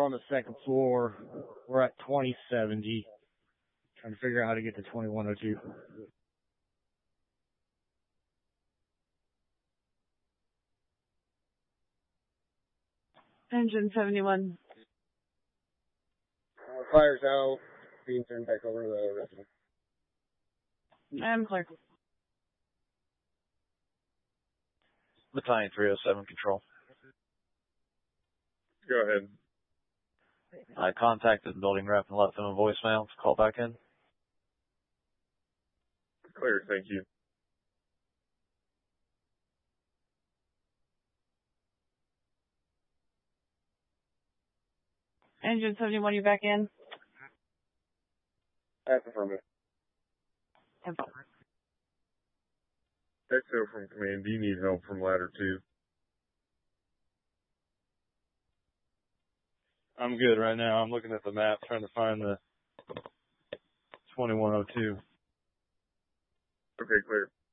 on the second floor. We're at 2070. Trying to figure out how to get to 2102. Engine 71. Fire's out. Being turned back over to the resident. I'm clear. Battalion 307 control. Go ahead. I contacted the building rep and left them a voicemail to call back in. Clear, thank you. Engine 71, you back in? That's affirmative. Info. XO from command. Do you need help from ladder 2? I'm good right now. I'm looking at the map trying to find the 2102. Okay, clear.